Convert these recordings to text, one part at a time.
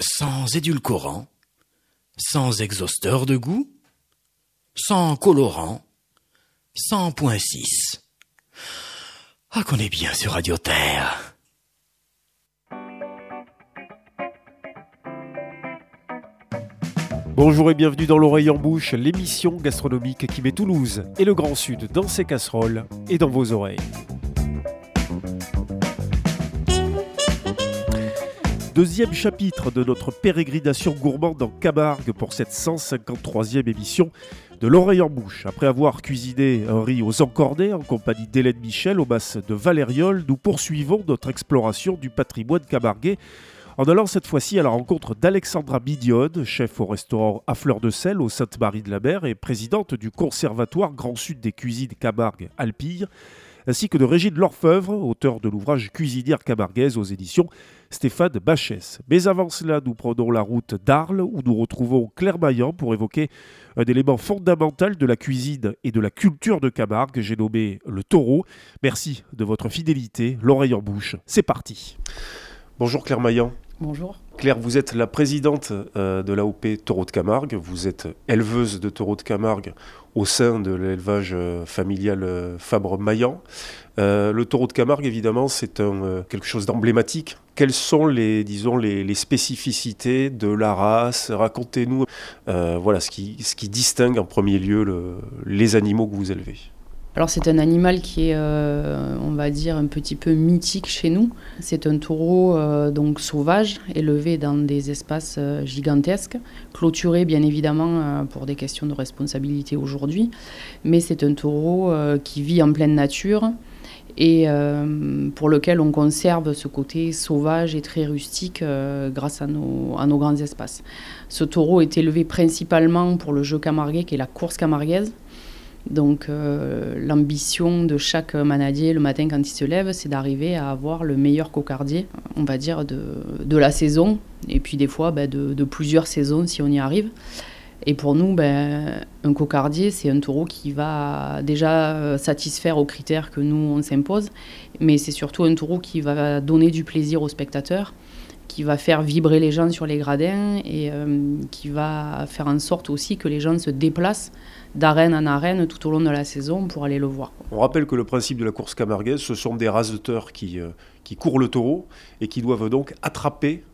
sans édulcorant, sans exhausteur de goût, sans colorant, sans point 6. Ah, qu'on est bien sur Radio Terre. Bonjour et bienvenue dans l'Oreille en Bouche, l'émission gastronomique qui met Toulouse et le Grand Sud dans ses casseroles et dans vos oreilles. Deuxième chapitre de notre pérégrination gourmande en Camargue pour cette 153e émission de l'Oreille en Bouche. Après avoir cuisiné un riz aux encornets en compagnie d'Hélène Michel au mas de Valériole, nous poursuivons notre exploration du patrimoine camarguais en allant cette fois-ci à la rencontre d'Alexandra Mignonne, chef au restaurant à Fleur de Sel au Sainte-Marie-de-la-Mer et présidente du Conservatoire Grand Sud des cuisines Camargue Alpilles, ainsi que de Régine Lorfeuvre, auteur de l'ouvrage Cuisinière camarguaise aux éditions Stéphane Bachès. Mais avant cela, nous prenons la route d'Arles, où nous retrouvons Claire Maillan pour évoquer un élément fondamental de la cuisine et de la culture de Camargue, j'ai nommé le taureau. Merci de votre fidélité, l'oreille en bouche, c'est parti. Bonjour Claire Maillan. Bonjour. Claire, vous êtes la présidente de l'AOP Taureau de Camargue, vous êtes éleveuse de taureaux de Camargue au sein de l'élevage familial Fabre-Maillan. Le taureau de Camargue, évidemment, c'est quelque chose d'emblématique. Quelles sont les spécificités de la race ? Racontez-nous ce qui distingue en premier lieu les animaux que vous élevez. Alors c'est un animal qui est, on va dire, un petit peu mythique chez nous. C'est un taureau donc sauvage, élevé dans des espaces gigantesques, clôturé bien évidemment pour des questions de responsabilité aujourd'hui. Mais c'est un taureau qui vit en pleine nature et pour lequel on conserve ce côté sauvage et très rustique grâce à nos grands espaces. Ce taureau est élevé principalement pour le jeu camarguais qui est la course camarguaise. Donc l'ambition de chaque manadier le matin quand il se lève, c'est d'arriver à avoir le meilleur cocardier, on va dire, de la saison, et puis des fois de plusieurs saisons si on y arrive. Et pour nous, un cocardier, c'est un taureau qui va déjà satisfaire aux critères que nous, on s'impose, mais c'est surtout un taureau qui va donner du plaisir aux spectateurs, qui va faire vibrer les gens sur les gradins et qui va faire en sorte aussi que les gens se déplacent d'arène en arène tout au long de la saison pour aller le voir. On rappelle que le principe de la course camarguaise, ce sont des raseteurs qui courent le taureau et qui doivent donc attraper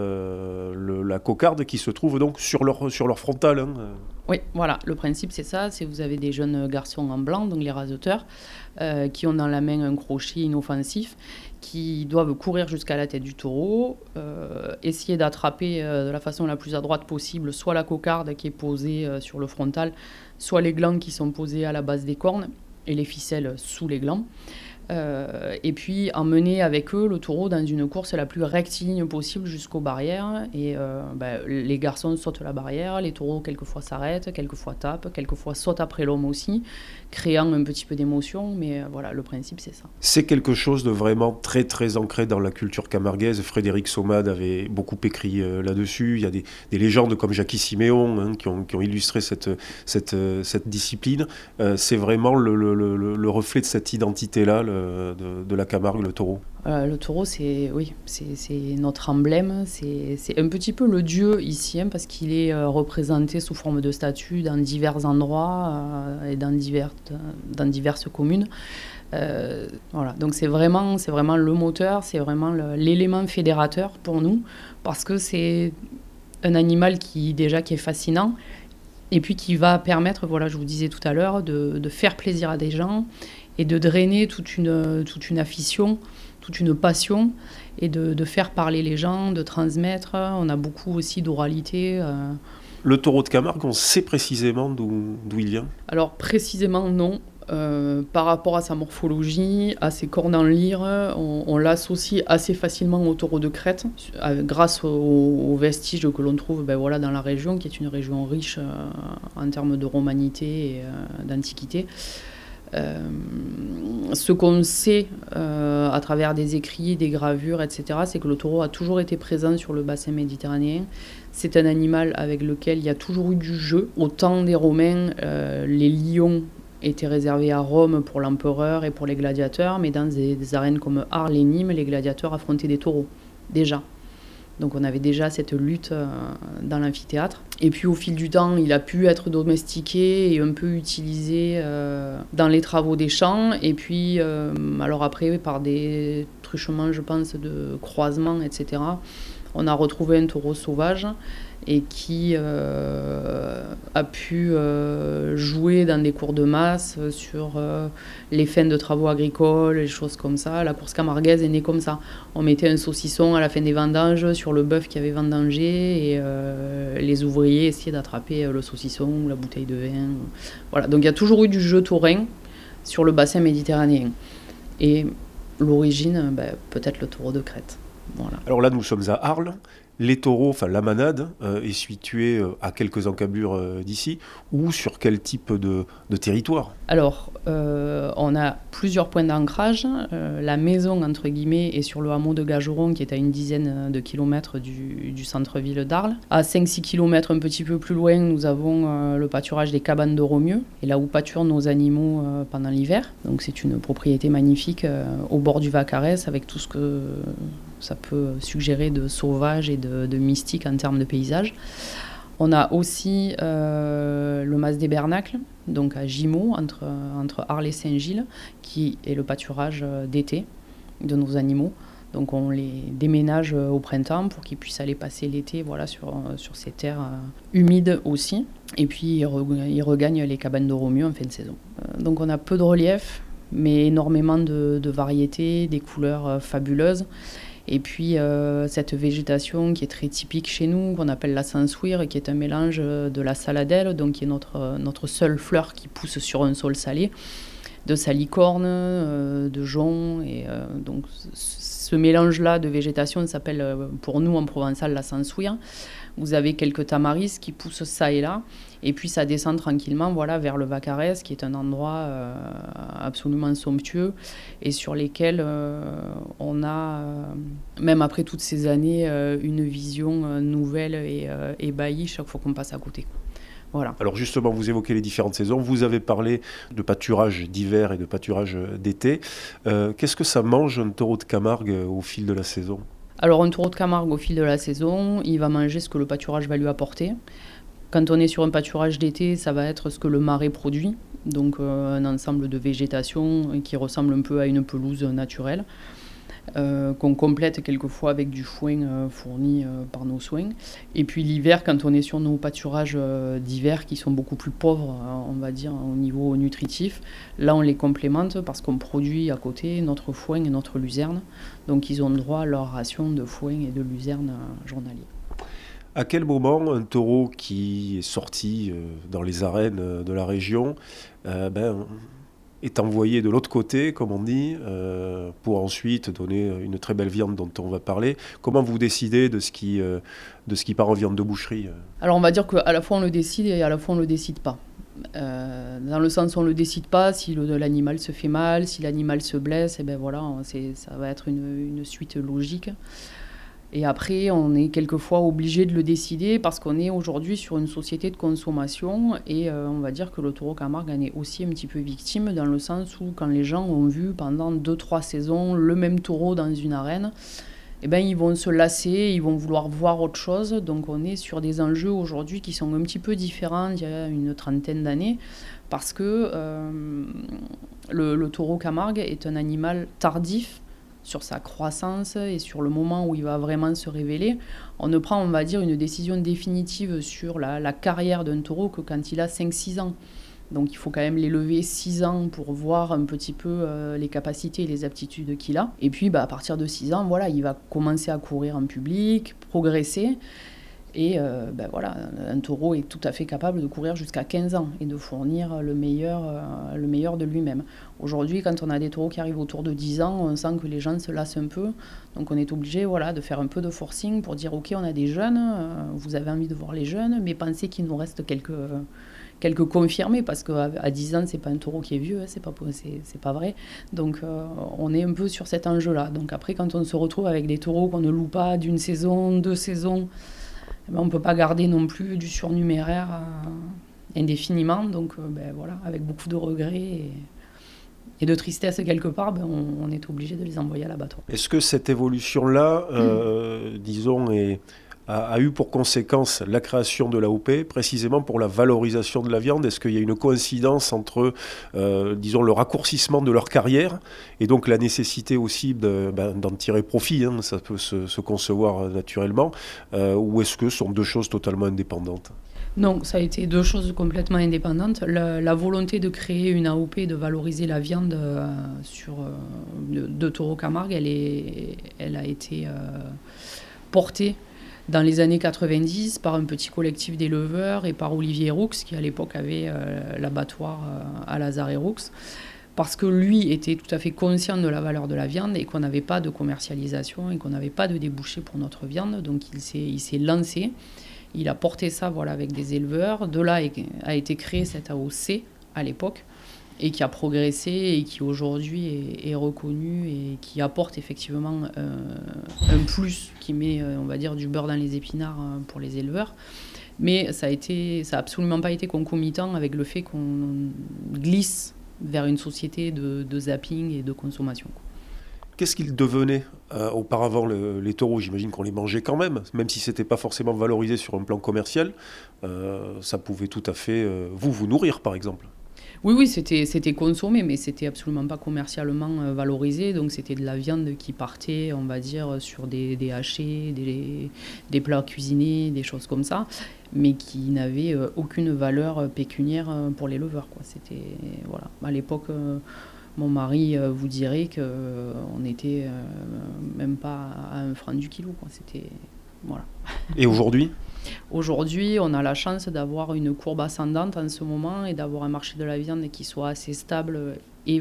la cocarde qui se trouve donc sur leur frontal. Oui, voilà, le principe c'est ça, c'est vous avez des jeunes garçons en blanc, donc les raseteurs, qui ont dans la main un crochet inoffensif, qui doivent courir jusqu'à la tête du taureau, essayer d'attraper de la façon la plus adroite possible, soit la cocarde qui est posée sur le frontal, soit les glands qui sont posés à la base des cornes et les ficelles sous les glands. Et puis emmener avec eux le taureau dans une course la plus rectiligne possible jusqu'aux barrières. Et les garçons sautent la barrière, les taureaux quelquefois s'arrêtent, quelquefois tapent, quelquefois sautent après l'homme aussi, créant un petit peu d'émotion. Mais voilà, le principe c'est ça. C'est quelque chose de vraiment très très ancré dans la culture camarguaise. Frédéric Sommade avait beaucoup écrit là-dessus. Il y a des légendes comme Jackie Siméon qui ont illustré cette discipline. C'est vraiment le reflet de cette identité-là, de la Camargue, le taureau. Le taureau, c'est notre emblème, c'est un petit peu le dieu ici, parce qu'il est représenté sous forme de statue dans divers endroits et dans diverses communes. Voilà. Donc c'est vraiment le moteur, c'est vraiment l'élément fédérateur pour nous, parce que c'est un animal qui est fascinant, et puis qui va permettre, voilà, je vous disais tout à l'heure, de faire plaisir à des gens, et de drainer toute une afition, toute une passion, et de faire parler les gens, de transmettre. On a beaucoup aussi d'oralité. Le taureau de Camargue, on sait précisément d'où il vient ? Alors précisément non. Par rapport à sa morphologie, à ses cornes en lyre, on l'associe assez facilement au taureau de Crète, grâce aux vestiges que l'on trouve dans la région, qui est une région riche en termes de romanité et d'antiquité. Ce qu'on sait à travers des écrits, des gravures, etc., c'est que le taureau a toujours été présent sur le bassin méditerranéen. C'est un animal avec lequel il y a toujours eu du jeu. Au temps des Romains, les lions étaient réservés à Rome pour l'empereur et pour les gladiateurs, mais dans des arènes comme Arles et Nîmes, les gladiateurs affrontaient des taureaux, déjà. Donc on avait déjà cette lutte dans l'amphithéâtre. Et puis au fil du temps, il a pu être domestiqué et un peu utilisé dans les travaux des champs. Et puis, alors après, par des truchements, je pense, de croisements, etc., on a retrouvé un taureau sauvage et qui a pu jouer dans des cours de masse sur les fins de travaux agricoles, les choses comme ça. La course camarguaise est née comme ça. On mettait un saucisson à la fin des vendanges sur le bœuf qui avait vendangé et les ouvriers essayaient d'attraper le saucisson ou la bouteille de vin. Voilà. Donc il y a toujours eu du jeu taurin sur le bassin méditerranéen. Et l'origine, peut-être le taureau de Crète. Voilà. Alors là, nous sommes à Arles. Les taureaux, enfin la manade, est située à quelques encablures d'ici, ou sur quel type de territoire ? Alors, on a plusieurs points d'ancrage. La maison, entre guillemets, est sur le hameau de Gageron, qui est à une dizaine de kilomètres du centre-ville d'Arles. À 5-6 kilomètres, un petit peu plus loin, nous avons le pâturage des cabanes de Romieux, et là où pâturent nos animaux pendant l'hiver. Donc c'est une propriété magnifique au bord du Vacarès, avec tout ce que ça peut suggérer de sauvage et de mystique en termes de paysage. On a aussi le Mas des Bernacles, donc à Gimont, entre Arles et Saint-Gilles, qui est le pâturage d'été de nos animaux. Donc on les déménage au printemps pour qu'ils puissent aller passer l'été sur ces terres humides aussi. Et puis ils regagnent les cabanes de Romieux en fin de saison. Donc on a peu de relief, mais énormément de variétés, des couleurs fabuleuses. Et puis cette végétation qui est très typique chez nous, qu'on appelle la sansouire, qui est un mélange de la saladelle, donc qui est notre seule fleur qui pousse sur un sol salé, de salicorne, de jonc. Et donc ce mélange-là de végétation s'appelle pour nous en provençal la sansouire. Vous avez quelques tamaris qui poussent ça et là. Et puis ça descend tranquillement vers le Vacarès, qui est un endroit absolument somptueux et sur lesquels on a, même après toutes ces années, une vision nouvelle et ébahie chaque fois qu'on passe à côté. Voilà. Alors justement, vous évoquez les différentes saisons. Vous avez parlé de pâturage d'hiver et de pâturage d'été. Qu'est-ce que ça mange un taureau de Camargue au fil de la saison ? Alors un taureau de Camargue au fil de la saison, il va manger ce que le pâturage va lui apporter. Quand on est sur un pâturage d'été, ça va être ce que le marais produit, donc un ensemble de végétation qui ressemble un peu à une pelouse naturelle, qu'on complète quelquefois avec du foin fourni par nos soins. Et puis l'hiver, quand on est sur nos pâturages d'hiver qui sont beaucoup plus pauvres, on va dire, au niveau nutritif, là on les complémente parce qu'on produit à côté notre foin et notre luzerne. Donc ils ont droit à leur ration de foin et de luzerne journalier. À quel moment un taureau qui est sorti dans les arènes de la région est envoyé de l'autre côté, comme on dit, pour ensuite donner une très belle viande dont on va parler ? Comment vous décidez de ce qui part en viande de boucherie ? Alors on va dire qu'à la fois on le décide et à la fois on ne le décide pas. Dans le sens où on ne le décide pas, si l'animal se fait mal, si l'animal se blesse, ça va être une suite logique. Et après, on est quelquefois obligé de le décider parce qu'on est aujourd'hui sur une société de consommation et on va dire que le taureau Camargue en est aussi un petit peu victime dans le sens où quand les gens ont vu pendant 2-3 saisons le même taureau dans une arène, ils vont se lasser, ils vont vouloir voir autre chose. Donc on est sur des enjeux aujourd'hui qui sont un petit peu différents d'il y a une trentaine d'années parce que le taureau Camargue est un animal tardif sur sa croissance et sur le moment où il va vraiment se révéler. On ne prend, on va dire, une décision définitive sur la carrière d'un taureau que quand il a 5-6 ans. Donc il faut quand même l'élever 6 ans pour voir un petit peu les capacités et les aptitudes qu'il a. Et puis à partir de 6 ans, il va commencer à courir en public, progresser. Et un taureau est tout à fait capable de courir jusqu'à 15 ans et de fournir le meilleur de lui-même. Aujourd'hui, quand on a des taureaux qui arrivent autour de 10 ans, on sent que les gens se lassent un peu. Donc on est obligé de faire un peu de forcing pour dire « Ok, on a des jeunes, vous avez envie de voir les jeunes, mais pensez qu'il nous reste quelques confirmés, parce qu'à 10 ans, c'est pas un taureau qui est vieux, c'est pas vrai. Donc on est un peu sur cet enjeu-là. Donc après, quand on se retrouve avec des taureaux qu'on ne loue pas d'une saison, 2 saisons, on ne peut pas garder non plus du surnuméraire indéfiniment. Donc avec beaucoup de regrets Et de tristesse quelque part, on est obligé de les envoyer à l'abattoir. Est-ce que cette évolution-là, disons, a eu pour conséquence la création de l'AOP, précisément pour la valorisation de la viande? Est-ce qu'il y a une coïncidence entre, disons, le raccourcissement de leur carrière et donc la nécessité aussi d'en tirer profit, hein, ça peut se concevoir naturellement, ou est-ce que ce sont deux choses totalement indépendantes? Non, ça a été deux choses complètement indépendantes. La volonté de créer une AOP, de valoriser la viande de taureau Camargue, elle a été portée dans les années 90 par un petit collectif d'éleveurs et par Olivier Roux, qui à l'époque avait l'abattoir à Lazare-et-Roux, parce que lui était tout à fait conscient de la valeur de la viande et qu'on n'avait pas de commercialisation et qu'on n'avait pas de débouché pour notre viande. Donc il s'est lancé, il a porté ça avec des éleveurs. De là a été créé cette AOC à l'époque, et qui a progressé et qui aujourd'hui est reconnu et qui apporte effectivement un plus, qui met, on va dire, du beurre dans les épinards pour les éleveurs. Mais ça a absolument pas été concomitant avec le fait qu'on glisse vers une société de zapping et de consommation. Qu'est-ce qu'ils devenaient auparavant, les taureaux? J'imagine qu'on les mangeait quand même si c'était pas forcément valorisé sur un plan commercial. Ça pouvait tout à fait vous nourrir, par exemple. Oui, c'était consommé, mais c'était absolument pas commercialement valorisé. Donc c'était de la viande qui partait, on va dire, sur des hachés, des plats cuisinés, des choses comme ça, mais qui n'avaient aucune valeur pécuniaire pour l'éleveur, quoi. C'était, voilà. À l'époque, mon mari vous dirait qu'on n'était même pas à 1 franc du kilo, quoi. C'était, voilà. Et aujourd'hui ? Aujourd'hui, on a la chance d'avoir une courbe ascendante en ce moment et d'avoir un marché de la viande qui soit assez stable et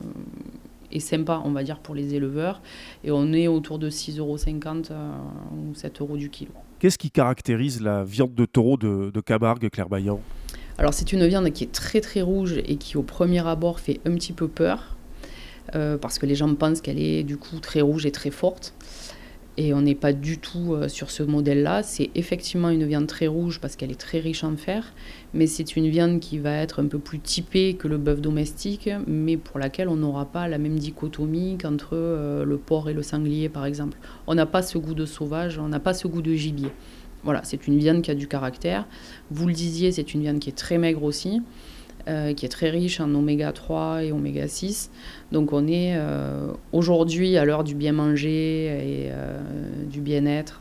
sympa, on va dire, pour les éleveurs. Et on est autour de 6,50 € ou 7 € du kilo. Qu'est-ce qui caractérise la viande de taureau de Camargue, Claire Baillant ? Alors, c'est une viande qui est très très rouge et qui, au premier abord, fait un petit peu peur parce que les gens pensent qu'elle est du coup très rouge et très forte. Et on n'est pas du tout sur ce modèle-là. C'est effectivement une viande très rouge parce qu'elle est très riche en fer, mais c'est une viande qui va être un peu plus typée que le bœuf domestique, mais pour laquelle on n'aura pas la même dichotomie qu'entre le porc et le sanglier, par exemple. On n'a pas ce goût de sauvage, on n'a pas ce goût de gibier. Voilà, c'est une viande qui a du caractère. Vous le disiez, c'est une viande qui est très maigre aussi, qui est très riche en oméga 3 et oméga 6. Donc on est aujourd'hui à l'heure du bien manger et du bien-être,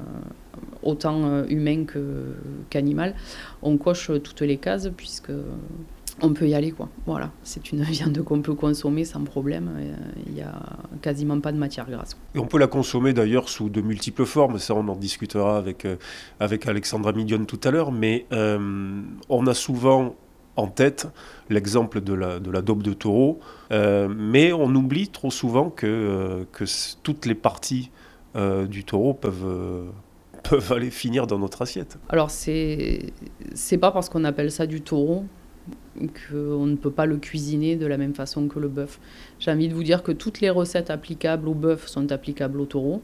autant humain qu'animal. On coche toutes les cases puisque on peut y aller, quoi. Voilà, c'est une viande qu'on peut consommer sans problème. Il n'y a quasiment pas de matière grasse. Et on peut la consommer d'ailleurs sous de multiples formes. Ça, on en discutera avec Alexandra Mignonne tout à l'heure. Mais on a souvent en tête l'exemple de la daube de taureau, mais on oublie trop souvent que toutes les parties du taureau peuvent aller finir dans notre assiette. Alors c'est pas parce qu'on appelle ça du taureau qu'on ne peut pas le cuisiner de la même façon que le bœuf. J'ai envie de vous dire que toutes les recettes applicables au bœuf sont applicables au taureau.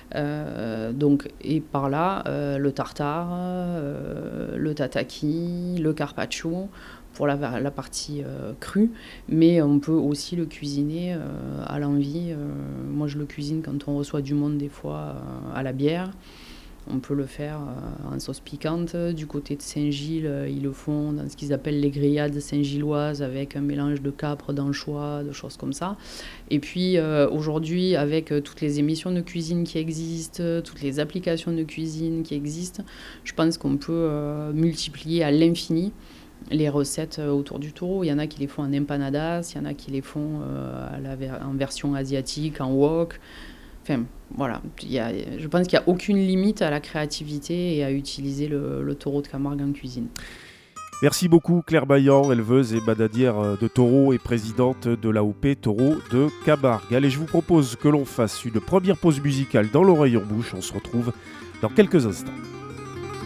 Et par là, le tartare, le tataki, le carpaccio, pour la partie crue, mais on peut aussi le cuisiner à l'envie. Moi, je le cuisine quand on reçoit du monde, des fois, à la bière. On peut le faire en sauce piquante. Du côté de Saint-Gilles, ils le font dans ce qu'ils appellent les grillades saint-gilloises, avec un mélange de capre, d'anchois, de choses comme ça. Et puis aujourd'hui, avec toutes les émissions de cuisine qui existent, toutes les applications de cuisine qui existent, je pense qu'on peut multiplier à l'infini les recettes autour du taureau. Il y en a qui les font en empanadas, il y en a qui les font en version asiatique, en wok. Enfin, voilà. Je pense qu'il n'y a aucune limite à la créativité et à utiliser le taureau de Camargue en cuisine. Merci beaucoup Claire Baillant, éleveuse et badadière de taureaux et présidente de l'AOP Taureau de Camargue. Allez, je vous propose que l'on fasse une première pause musicale dans l'oreille en bouche. On se retrouve dans quelques instants.